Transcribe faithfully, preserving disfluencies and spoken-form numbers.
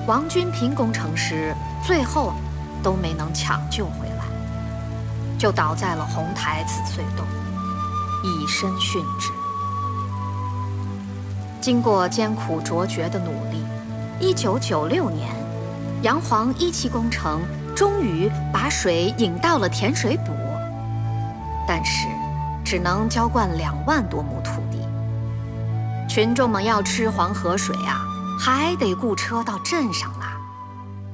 王君平工程师最后都没能抢救回来，就倒在了红台子隧洞，以身殉职。经过艰苦卓绝的努力，一九九六年，洋黄一期工程终于把水引到了甜水补，但是只能浇灌两万多亩土地。群众们要吃黄河水啊，还得雇车到镇上来。